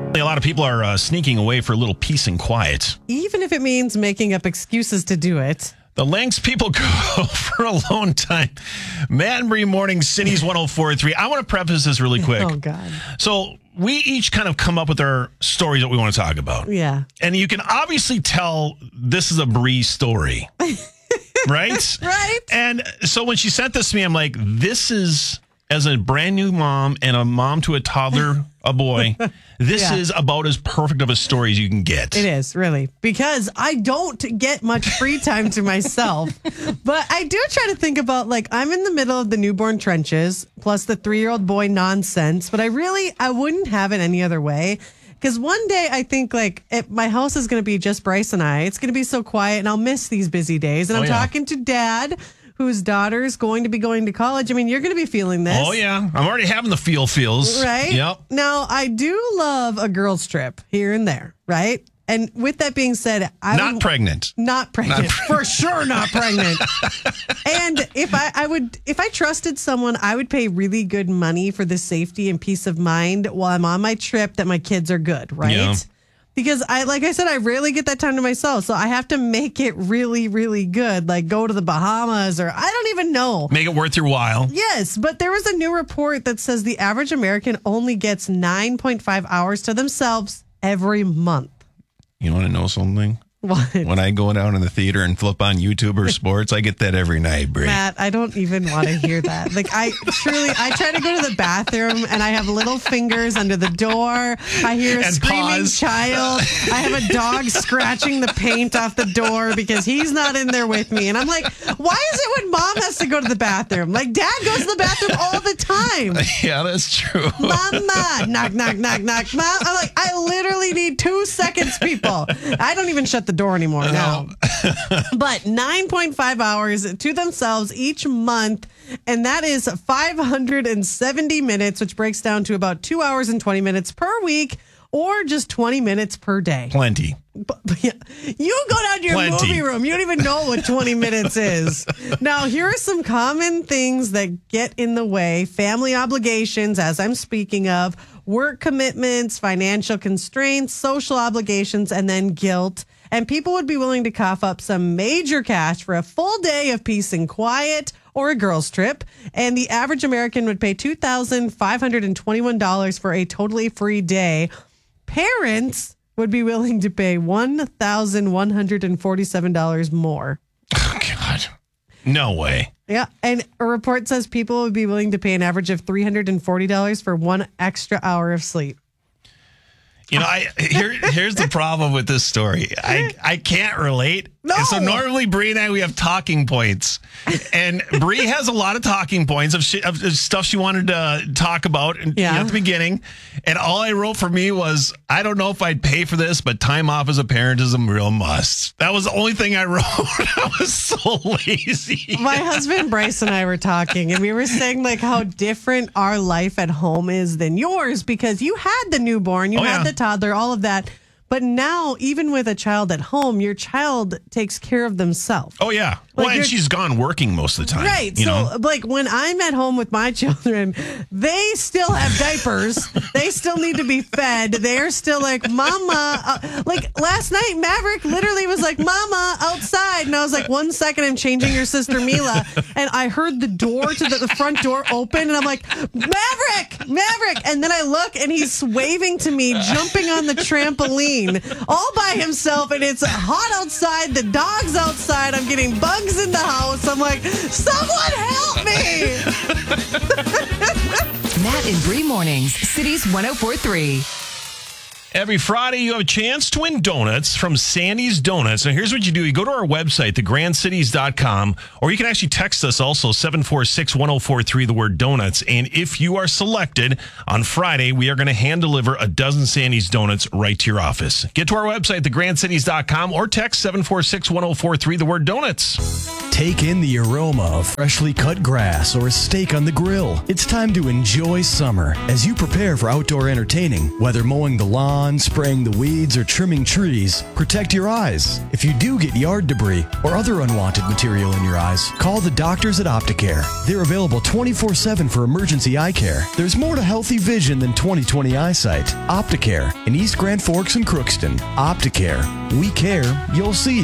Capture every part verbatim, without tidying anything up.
A lot of people are uh, sneaking away for a little peace and quiet. Even if it means making up excuses to do it. The lengths people go for alone time. Matt and Bree Morning, Cities one oh four point three. I want to preface this really quick. Oh, God. So we each kind of come up with our stories that we want to talk about. Yeah. And you can obviously tell this is a Bree story. Right? Right. And so when she sent this to me, I'm like, this is, as a brand new mom and a mom to a toddler, a boy, this Yeah. is about as perfect of a story as you can get. It is, really, because I don't get much free time to myself. But I do try to think about, like, I'm in the middle of the newborn trenches, plus the three-year-old boy nonsense. But I really, I wouldn't have it any other way. Because one day I think, like, it, my house is going to be just Bryce and I. It's going to be so quiet, and I'll miss these busy days. And Oh, I'm yeah. talking to Dad, whose daughter's going to be going to college. I mean, you're going to be feeling this. Oh, yeah. I'm already having the feel feels. Right? Yep. Now, I do love a girls' trip here and there, right? And with that being said, I Not would, pregnant. Not pregnant. Not for sure not pregnant. And if I, I would if I trusted someone, I would pay really good money for the safety and peace of mind while I'm on my trip that my kids are good, right? Yeah. Because I like I said, I rarely get that time to myself. So I have to make it really, really good. Like go to the Bahamas or I don't even know. Make it worth your while. Yes, but there was a new report that says the average American only gets nine point five hours to themselves every month. You want to know something? What? When I go down in the theater and flip on YouTube or sports, I get that every night, Brie. Matt, I don't even want to hear that. Like, I truly, I try to go to the bathroom and I have little fingers under the door. I hear a And screaming paws. child. I have a dog scratching the paint off the door because he's not in there with me. And I'm like, why is it when mom has to go to the bathroom? Like, dad goes to the bathroom all the time. Yeah, that's true. Mama, knock, knock, knock, knock. Mom, I'm like, I literally need two seconds, people. I don't even shut the door anymore now. But nine point five hours to themselves each month, and that is five hundred seventy minutes, which breaks down to about two hours and twenty minutes per week, or just twenty minutes per day. Plenty. But, but yeah, you go down to your Plenty. movie room. You don't even know what twenty minutes is. Now, here are some common things that get in the way. Family obligations, as I'm speaking of, work commitments, financial constraints, social obligations, and then guilt. And people would be willing to cough up some major cash for a full day of peace and quiet or a girls' trip. And the average American would pay two thousand five hundred twenty-one dollars for a totally free day. Parents would be willing to pay one thousand one hundred forty-seven dollars more. Oh, God. No way. Yeah. And a report says people would be willing to pay an average of three hundred forty dollars for one extra hour of sleep. You know, I here here's the problem with this story. I, I can't relate. No. And so normally Bree and I, we have talking points. And Bree has a lot of talking points of, shi of stuff she wanted to talk about in, Yeah. you know, at the beginning. And all I wrote for me was, I don't know if I'd pay for this, but time off as a parent is a real must. That was the only thing I wrote. I was so lazy. My husband Bryce and I were talking, and we were saying like how different our life at home is than yours because you had the newborn, you Oh, had yeah. the toddler, all of that. But now, even with a child at home, your child takes care of themselves. Oh, yeah. Well, Like and you're- she's gone working most of the time. Right. You So, know? like, when I'm at home with my children, they still have diapers. They still need to be fed. They're still like, Mama. Uh, like, last night, Maverick literally was like, Mama, outside. And I was like, one second, I'm changing your sister Mila. And I heard the door to the, the front door open. And I'm like, Maverick, Maverick. And then I look, and he's waving to me, jumping on the trampoline all by himself. And it's hot outside. The dog's outside. I'm getting bugs in the house. I'm like, someone help me. Matt and Bree Mornings, Cities one oh four point three. Every Friday, you have a chance to win donuts from Sandy's Donuts. Now, here's what you do. You go to our website, the grand cities dot com, or you can actually text us also, seven four six, one oh four three, the word donuts. And if you are selected on Friday, we are going to hand deliver a dozen Sandy's Donuts right to your office. Get to our website, the grand cities dot com, or text seven four six, one oh four three, the word donuts. Take in the aroma of freshly cut grass or a steak on the grill. It's time to enjoy summer as you prepare for outdoor entertaining. Whether mowing the lawn, spraying the weeds, or trimming trees, protect your eyes. If you do get yard debris or other unwanted material in your eyes, call the doctors at Opticare. They're available twenty-four seven for emergency eye care. There's more to healthy vision than twenty twenty eyesight. Opticare in East Grand Forks and Crookston. Opticare. We care. You'll see.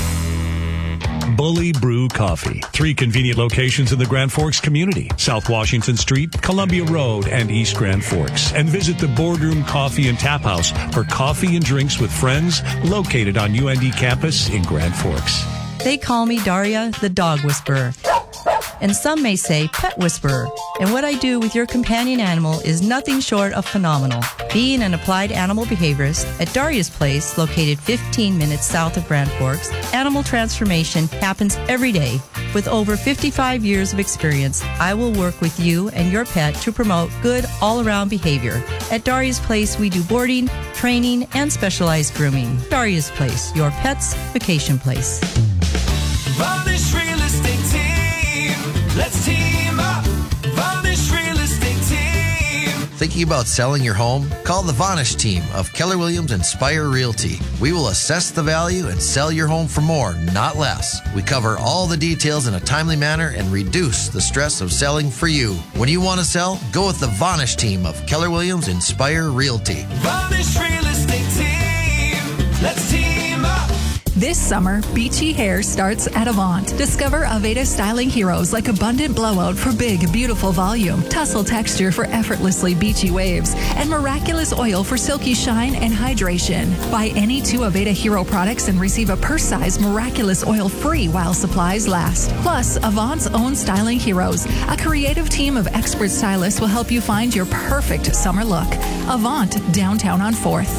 Bully Brew Coffee. Three convenient locations in the Grand Forks community. South Washington Street, Columbia Road, and East Grand Forks. And visit the Boardroom Coffee and Tap House for coffee and drinks with friends located on U N D campus in Grand Forks. They call me Daria, the dog whisperer. And some may say pet whisperer. And what I do with your companion animal is nothing short of phenomenal. Being an applied animal behaviorist at Daria's Place, located fifteen minutes south of Grand Forks, animal transformation happens every day. With over fifty-five years of experience, I will work with you and your pet to promote good all-around behavior. At Daria's Place, we do boarding, training, and specialized grooming. Daria's Place, your pet's vacation place. Varnish Real Estate Team. Let's team up. Varnish Real Estate Team. Thinking about selling your home? Call the Varnish team of Keller Williams Inspire Realty. We will assess the value and sell your home for more, not less. We cover all the details in a timely manner and reduce the stress of selling for you. When you want to sell, go with the Varnish team of Keller Williams Inspire Realty. Varnish Real Estate Team. Let's team up. This summer, beachy hair starts at Avant. Discover Aveda styling heroes like Abundant Blowout for big, beautiful volume, Tussle Texture for effortlessly beachy waves, and Miraculous Oil for silky shine and hydration. Buy any two Aveda Hero products and receive a purse-size Miraculous Oil free while supplies last. Plus, Avant's own styling heroes, a creative team of expert stylists will help you find your perfect summer look. Avant, downtown on fourth.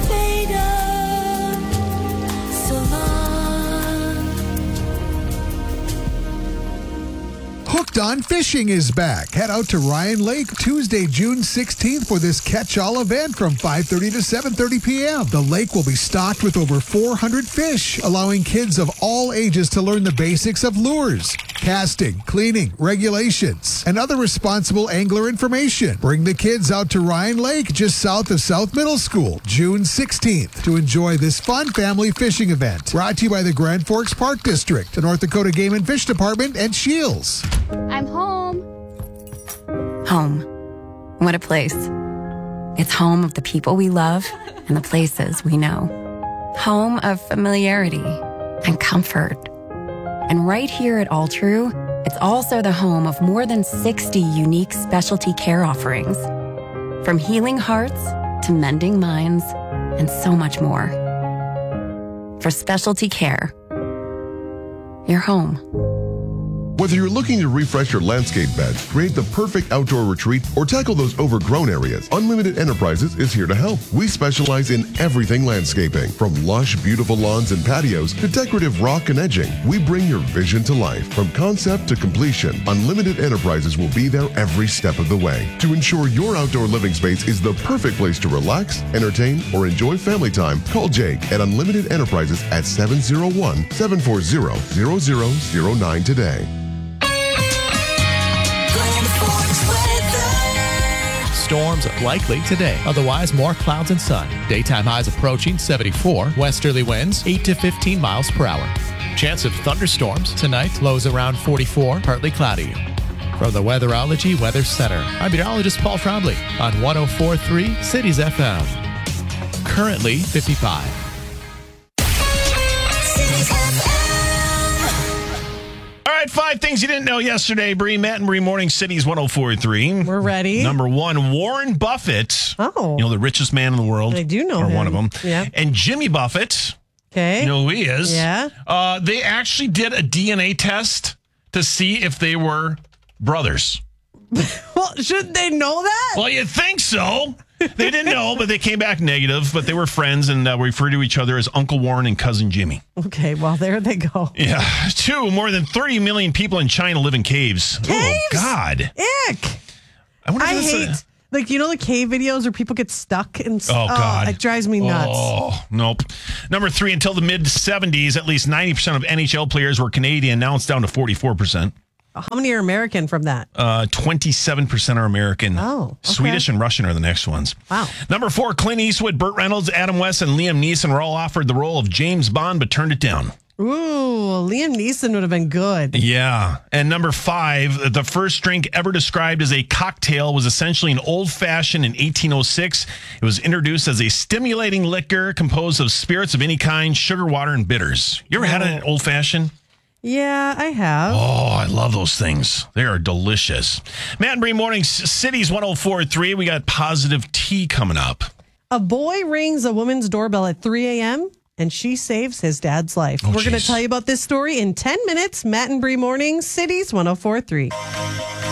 Hooked on Fishing is back. Head out to Ryan Lake Tuesday, June sixteenth for this catch-all event from five thirty to seven thirty p.m. The lake will be stocked with over four hundred fish, allowing kids of all ages to learn the basics of lures, casting, cleaning, regulations, and other responsible angler information. Bring the kids out to Ryan Lake just south of South Middle School, June sixteenth, to enjoy this fun family fishing event. Brought to you by the Grand Forks Park District, the North Dakota Game and Fish Department, and Shields. I'm home. Home. What a place. It's home of the people we love and the places we know. Home of familiarity and comfort. And right here at All True, it's also the home of more than sixty unique specialty care offerings. From healing hearts to mending minds and so much more. For specialty care, you're home. Whether you're looking to refresh your landscape beds, create the perfect outdoor retreat, or tackle those overgrown areas, Unlimited Enterprises is here to help. We specialize in everything landscaping, from lush, beautiful lawns and patios to decorative rock and edging. We bring your vision to life. From concept to completion, Unlimited Enterprises will be there every step of the way to ensure your outdoor living space is the perfect place to relax, entertain, or enjoy family time. Call Jake at Unlimited Enterprises at seven oh one, seven four zero, zero zero zero nine today. Storms likely today. Otherwise, more clouds and sun. Daytime highs approaching seventy-four. Westerly winds eight to fifteen miles per hour. Chance of thunderstorms tonight. Lows around forty-four. Partly cloudy. From the Weatherology Weather Center, I'm meteorologist Paul Trombley on one oh four point three Cities F M. Currently fifty-five. Five things you didn't know yesterday, Bree. Matt and Bree Morning Cities one oh four point three. We're ready. Number one, Warren Buffett. Oh. You know, the richest man in the world. I do know Or him. one of them. Yeah. And Jimmy Buffett. Okay. You know who he is. Yeah. Uh, they actually did a D N A test to see if they were brothers. Well, shouldn't they know that? Well, you'd think so. They didn't know, but they came back negative. But they were friends and uh, refer to each other as Uncle Warren and Cousin Jimmy. Okay, well, there they go. Yeah. Two, more than thirty million people in China live in caves. Caves? Oh, God. Ick. I, wonder if I that's hate... A, Like, you know, the cave videos where people get stuck and Oh, God. it drives me nuts. Oh, nope. Number three, until the mid seventies, at least ninety percent of N H L players were Canadian. Now it's down to forty-four percent. How many are American from that? Uh, twenty-seven percent are American. Oh, okay. Swedish and Russian are the next ones. Wow. Number four, Clint Eastwood, Burt Reynolds, Adam West, and Liam Neeson were all offered the role of James Bond, but turned it down. Ooh, Liam Neeson would have been good. Yeah. And number five, the first drink ever described as a cocktail was essentially an old-fashioned in eighteen oh six. It was introduced as a stimulating liquor composed of spirits of any kind, sugar, water, and bitters. You ever had an old-fashioned? Yeah, I have. Oh, I love those things. They are delicious. Matt and Bree Mornings, Cities one oh four point three. We got Positive Tea coming up. A boy rings a woman's doorbell at three a.m. and she saves his dad's life. Oh, We're going to geez. tell you about this story in ten minutes. Matt and Bree Mornings, Cities one oh four point three.